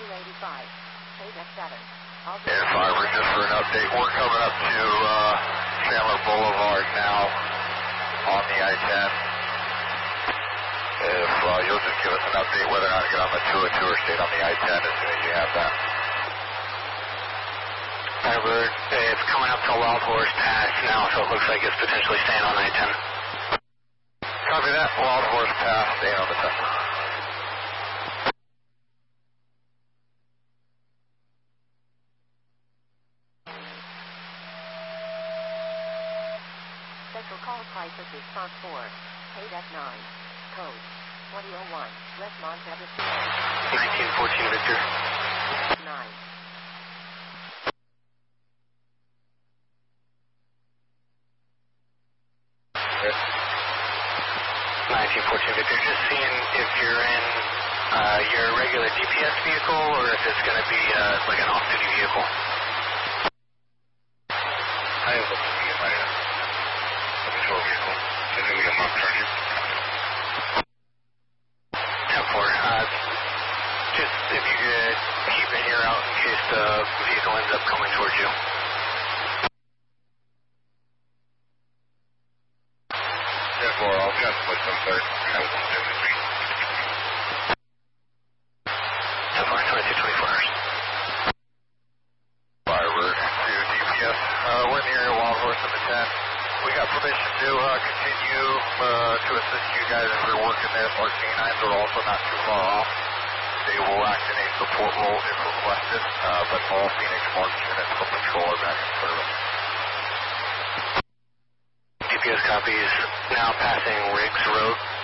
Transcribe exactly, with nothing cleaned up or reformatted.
two eighty-five. K D seven. Air five, just for an update. We're coming up to uh, Chandler Boulevard now on the I ten. If uh, you'll just give us an update whether or not to get on the two oh two or stay on the I ten as soon as you have that. Firebird, it's coming up to Wild Horse Pass now, so it looks like it's potentially staying on I ten. Copy that. Wild Horse Pass, staying on the ten. Special call crisis response four. K D nine. Code twenty oh one. West Montana. nineteen fourteen Victor. nine. nineteen fourteen Victor, just seeing if you're in uh, your regular D P S vehicle or if it's going to be uh, like an off-duty vehicle. I am looking to get my uh, patrol vehicle. Is it going to be a mock charger? ten four, uh, just if you could keep an ear out in case the vehicle ends up coming towards you. Therefore, I'll just put some third. I will do the three. ten four, twenty-two twenty-four. Firebird to D P S. Uh, we're in the area of Wild Horse in the ten. We got permission to uh, continue uh, to assist you guys if you're working there. Our canines are also not too far off. They will act in a support role if requested, uh, but all Phoenix Mark units for patrol are back in service. D P S copies, now passing Riggs Road.